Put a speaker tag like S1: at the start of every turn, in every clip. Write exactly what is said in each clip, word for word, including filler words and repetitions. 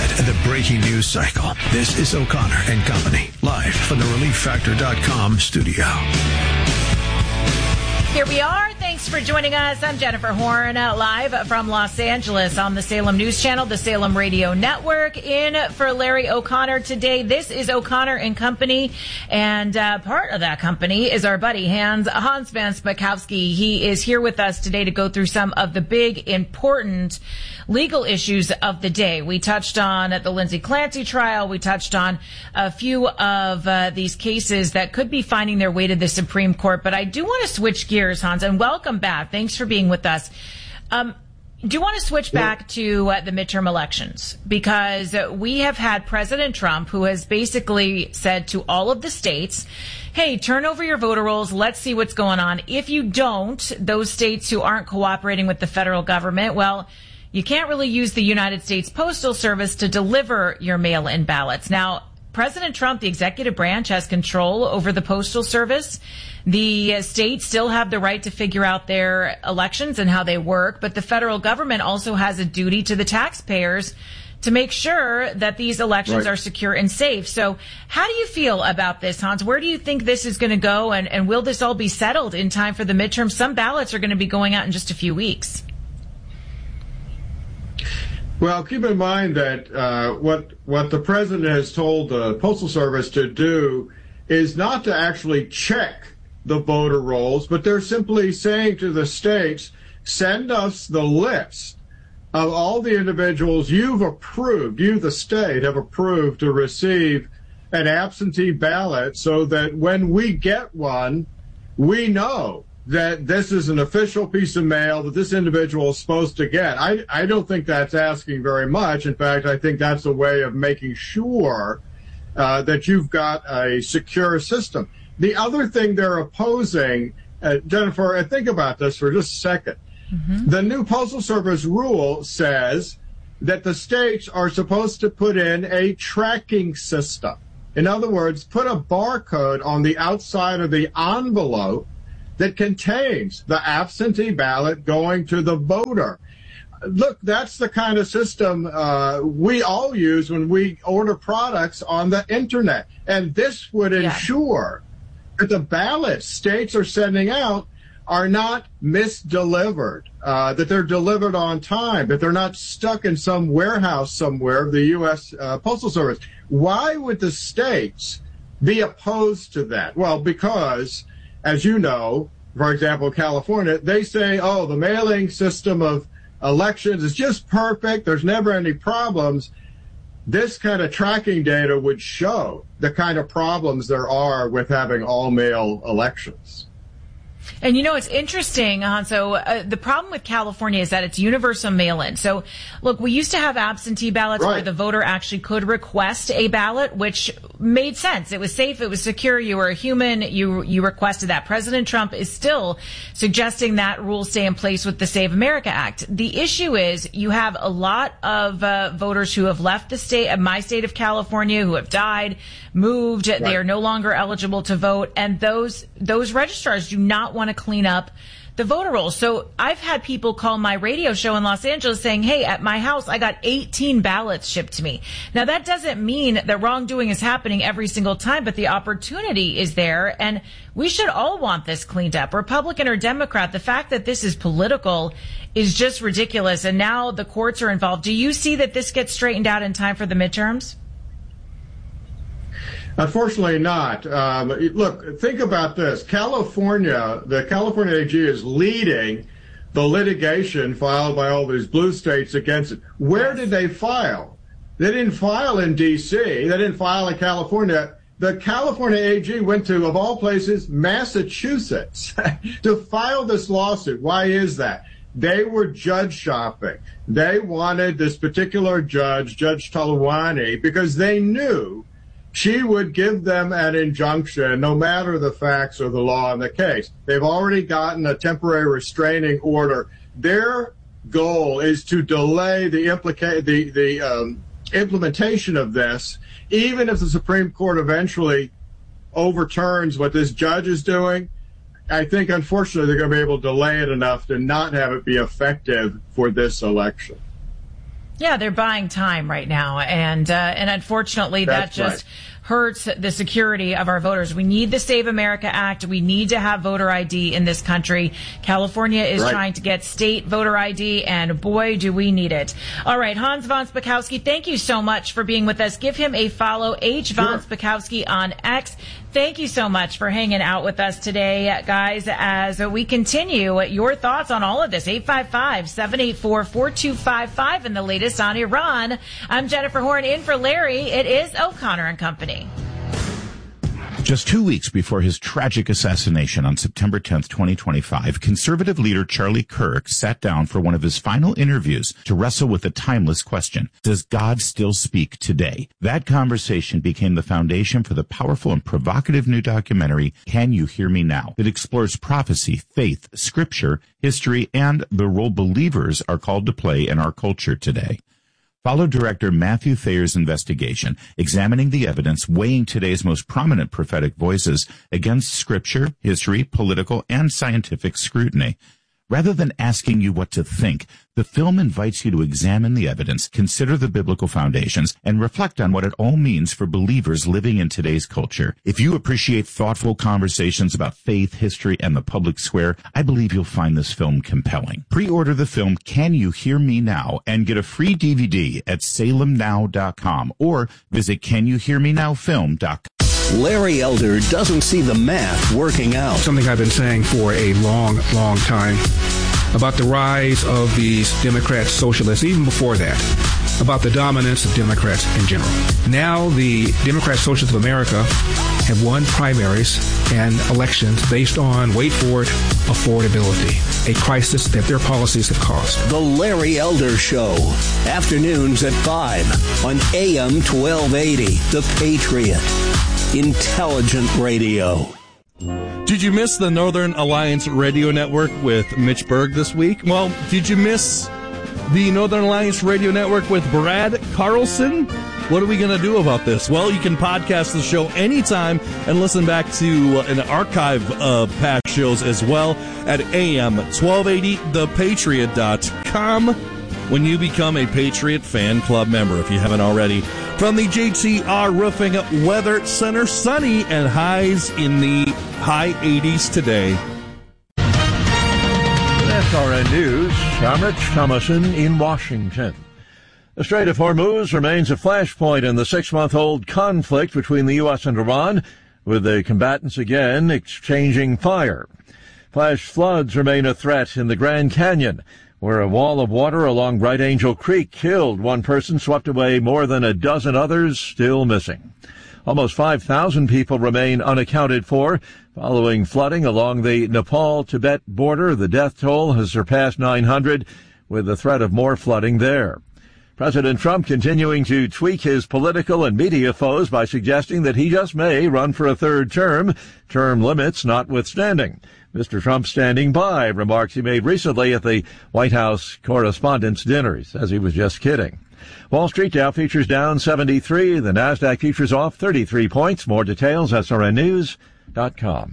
S1: the breaking news cycle. This is O'Connor and Company, live from the relief factor dot com studio.
S2: Here we are. Thanks for joining us. I'm Jennifer Horn, uh, live from Los Angeles on the Salem News Channel, the Salem Radio Network. In for Larry O'Connor today. This is O'Connor and Company, and uh, part of that company is our buddy Hans Hans Van Spakovsky. He is here with us today to go through some of the big, important legal issues of the day. We touched on the Lindsay Clancy trial. We touched on a few of uh, these cases that could be finding their way to the Supreme Court. But I do want to switch gears, Hans, and welcome back. Thanks for being with us. Um, do you want to switch back to uh, the midterm elections? Because uh, we have had President Trump, who has basically said to all of the states, hey, turn over your voter rolls. Let's see what's going on. If you don't, those states who aren't cooperating with the federal government, well, you can't really use the United States Postal Service to deliver your mail-in ballots. Now, President Trump, the executive branch, has control over the Postal Service. The uh, states still have the right to figure out their elections and how they work, but the federal government also has a duty to the taxpayers to make sure that these elections right. are secure and safe. So how do you feel about this, Hans? Where do you think this is going to go, and, and will this all be settled in time for the midterm? Some ballots are going to be going out in just a few weeks.
S3: Well, keep in mind that uh, what what the president has told the Postal Service to do is not to actually check the voter rolls, but they're simply saying to the states, send us the list of all the individuals you've approved, you, the state, have approved to receive an absentee ballot so that when we get one, we know that this is an official piece of mail that this individual is supposed to get. I, I don't think that's asking very much. In fact, I think that's a way of making sure uh, that you've got a secure system. The other thing they're opposing, uh, Jennifer, and think about this for just a second. Mm-hmm. The new Postal Service rule says that the states are supposed to put in a tracking system. In other words, put a barcode on the outside of the envelope that contains the absentee ballot going to the voter. Look, that's the kind of system uh, we all use when we order products on the internet. And this would
S2: yeah.
S3: ensure that the ballots states are sending out are not misdelivered, uh, that they're delivered on time, that they're not stuck in some warehouse somewhere of the U S Uh, Postal Service. Why would the states be opposed to that? Well, because, as you know, for example, California, they say, oh, the mailing system of elections is just perfect. There's never any problems. This kind of tracking data would show the kind of problems there are with having all-mail elections.
S2: And, you know, it's interesting, Hanso, uh, the problem with California is that it's universal mail-in. So, look, we used to have absentee ballots right. where the voter actually could request a ballot, which made sense. It was safe. It was secure. You were a human. You you requested that. President Trump is still suggesting that rules stay in place with the Save America Act. The issue is you have a lot of uh, voters who have left the state, my state of California, who have died, moved. Right. They are no longer eligible to vote. And those those registrars do not want to clean up the voter rolls. So I've had people call my radio show in Los Angeles saying, hey, at my house, I got eighteen ballots shipped to me. Now, that doesn't mean that wrongdoing is happening every single time, but the opportunity is there. And we should all want this cleaned up, Republican or Democrat. The fact that this is political is just ridiculous. And now the courts are involved. Do you see that this gets straightened out in time for the midterms?
S3: Unfortunately not. Um, look, think about this. California, the California A G is leading the litigation filed by all these blue states against it. Where did they file? They didn't file in D C. They didn't file in California. The California A G went to, of all places, Massachusetts to file this lawsuit. Why is that? They were judge shopping. They wanted this particular judge, Judge Talawani, because they knew she would give them an injunction no matter the facts or the law in the case. They've already gotten a temporary restraining order. Their goal is to delay the, implica- the, the um, implementation of this, even if the Supreme Court eventually overturns what this judge is doing. I think, unfortunately, they're going to be able to delay it enough to not have it be effective for this election.
S2: Yeah, they're buying time right now, and uh, and unfortunately,
S3: That's
S2: that just
S3: right.
S2: hurts the security of our voters. We need the Save America Act. We need to have voter I D in this country. California is
S3: Right.
S2: trying to get state voter I D, and boy, do we need it. All right, Hans von Spakovsky, thank you so much for being with us. Give him a follow, H.
S3: Sure.
S2: von Spakovsky on X. Thank you so much for hanging out with us today, guys, as we continue your thoughts on all of this. eight five five, seven eight four, four two five five and the latest on Iran. I'm Jennifer Horn in for Larry. It is O'Connor and Company.
S4: Just two weeks before his tragic assassination on September tenth, twenty twenty-five, conservative leader Charlie Kirk sat down for one of his final interviews to wrestle with a timeless question. Does God still speak today? That conversation became the foundation for the powerful and provocative new documentary, Can You Hear Me Now? That explores prophecy, faith, scripture, history, and the role believers are called to play in our culture today. Follow director Matthew Thayer's investigation, examining the evidence, weighing today's most prominent prophetic voices against scripture, history, political, and scientific scrutiny. Rather than asking you what to think, the film invites you to examine the evidence, consider the biblical foundations, and reflect on what it all means for believers living in today's culture. If you appreciate thoughtful conversations about faith, history, and the public square, I believe you'll find this film compelling. Pre-order the film Can You Hear Me Now? And get a free D V D at salem now dot com or visit can you hear me now film dot com.
S5: Larry Elder doesn't see the math working out.
S6: Something I've been saying for a long, long time about the rise of these Democrat socialists, even before that, about the dominance of Democrats in general. Now the Democrat Socialists of America have won primaries and elections based on, wait for it, affordability, a crisis that their policies have caused.
S5: The Larry Elder Show, afternoons at five on A M twelve eighty, The Patriot. Intelligent radio.
S7: Did you miss the Northern Alliance Radio Network with Mitch Berg this week? Well, did you miss the Northern Alliance Radio Network with Brad Carlson? What are we going to do about this? Well, you can podcast the show anytime and listen back to an archive of past shows as well at A M twelve eighty the patriot dot com when you become a Patriot Fan Club member, if you haven't already. From the J T R Roofing Weather Center, sunny and highs in the high eighties today.
S8: S R N News, I'm Rich Thomason in Washington. The Strait of Hormuz remains a flashpoint in the six-month-old conflict between the U S and Iran, with the combatants again exchanging fire. Flash floods remain a threat in the Grand Canyon, where a wall of water along Bright Angel Creek killed one person, swept away more than a dozen others still missing. Almost five thousand people remain unaccounted for following flooding along the Nepal-Tibet border. The death toll has surpassed nine hundred, with the threat of more flooding there. President Trump continuing to tweak his political and media foes by suggesting that he just may run for a third term, term limits notwithstanding. Mister Trump standing by remarks he made recently at the White House Correspondents' Dinner. He says he was just kidding. Wall Street Dow futures down seventy-three. The NASDAQ futures off thirty-three points. More details, S R N news dot com.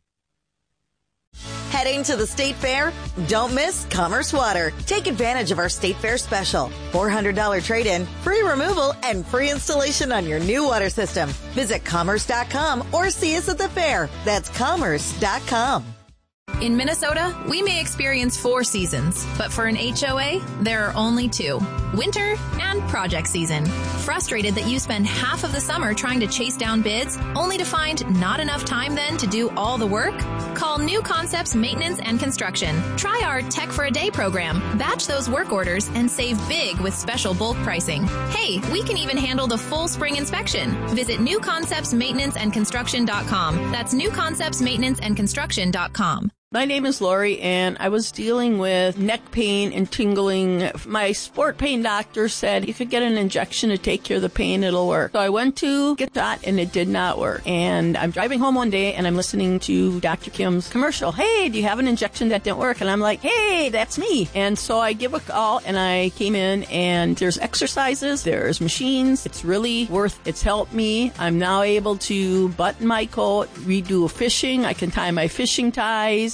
S9: Heading to the State Fair? Don't miss Commerce Water. Take advantage of our State Fair special. four hundred dollars trade-in, free removal, and free installation on your new water system. Visit commerce dot com or see us at the fair. That's commerce dot com.
S10: In Minnesota, we may experience four seasons, but for an H O A, there are only two: winter and project season. Frustrated that you spend half of the summer trying to chase down bids, only to find not enough time then to do all the work? Call New Concepts Maintenance and Construction. Try our Tech for a Day program. Batch those work orders and save big with special bulk pricing. Hey, we can even handle the full spring inspection. Visit new concepts maintenance and construction dot com. That's new concepts maintenance and construction dot com.
S11: My name is Lori, and I was dealing with neck pain and tingling. My sport pain doctor said you could get an injection to take care of the pain, it'll work. So I went to get that, and it did not work. And I'm driving home one day, and I'm listening to Doctor Kim's commercial. Hey, do you have an injection that didn't work? And I'm like, hey, that's me. And so I give a call, and I came in, and there's exercises, there's machines. It's really worth, it's helped me. I'm now able to button my coat, redo fishing. I can tie my fishing ties.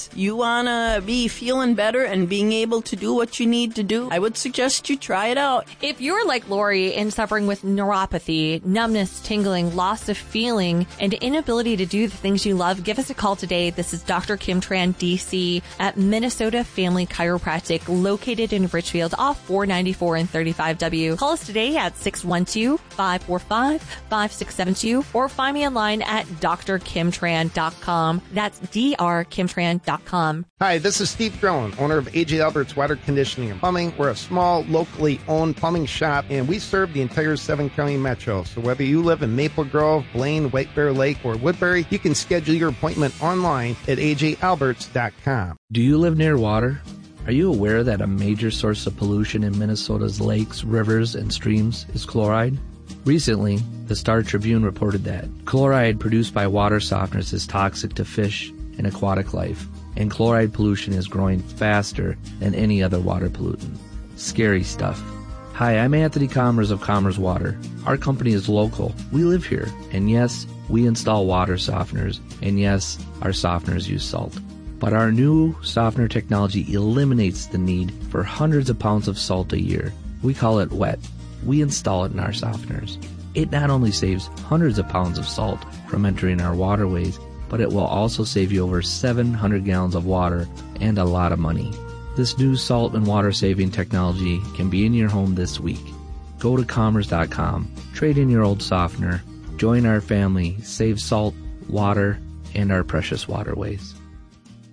S11: You want to be feeling better and being able to do what you need to do, I would suggest you try it out.
S12: If you're like Lori and suffering with neuropathy, numbness, tingling, loss of feeling, and inability to do the things you love, give us a call today. This is Doctor Kim Tran, D C, at Minnesota Family Chiropractic, located in Richfield off four ninety-four and thirty-five W. Call us today at six one two, five four five, five six seven two or find me online at d r kim tran dot com. That's d r kim tran dot com.
S13: Hi, this is Steve Drone, owner of A J Albert's Water Conditioning and Plumbing. We're a small, locally owned plumbing shop, and we serve the entire seven county metro. So whether you live in Maple Grove, Blaine, White Bear Lake, or Woodbury, you can schedule your appointment online at a j alberts dot com.
S14: Do you live near water? Are you aware that a major source of pollution in Minnesota's lakes, rivers, and streams is chloride? Recently, the Star Tribune reported that chloride produced by water softeners is toxic to fish and aquatic life, and chloride pollution is growing faster than any other water pollutant. Scary stuff. Hi, I'm Anthony Commerce of Commerce Water. Our company is local. We live here, and yes, we install water softeners, and yes, our softeners use salt. But our new softener technology eliminates the need for hundreds of pounds of salt a year. We call it wet. We install it in our softeners. It not only saves hundreds of pounds of salt from entering our waterways, but it will also save you over seven hundred gallons of water and a lot of money. This new salt and water saving technology can be in your home this week. Go to commerce dot com, trade in your old softener, join our family, save salt, water, and our precious waterways.